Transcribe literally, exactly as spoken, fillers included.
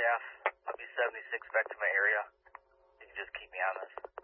staff. I'll be seventy-six back to my area. You can just keep me on this.